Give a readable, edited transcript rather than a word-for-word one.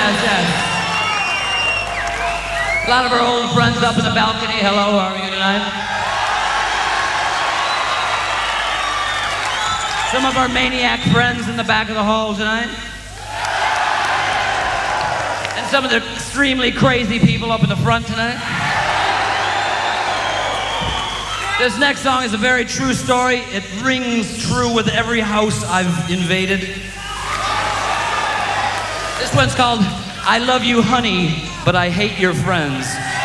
yes. A lot of our old friends up in the balcony. Hello, how are you tonight? Some of our maniac friends in the back of the hall tonight. And some of the extremely crazy people up in the front tonight. This next song is a very true story. It rings true with every house I've invaded. This one's called I Love You Honey, But I Hate Your Friends.